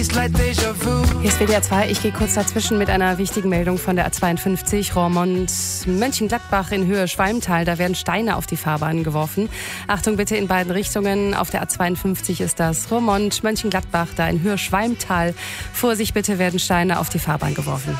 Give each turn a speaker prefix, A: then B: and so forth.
A: Hier ist WDR 2. Ich gehe kurz dazwischen mit einer wichtigen Meldung von der A42 Roermond-Mönchengladbach in Höhe Schwalmtal. Da werden Steine auf die Fahrbahn geworfen. Achtung bitte in beiden Richtungen. Auf der A52 ist das Roermond-Mönchengladbach, da in Höhe Schwalmtal. Vorsicht bitte, werden Steine auf die Fahrbahn geworfen.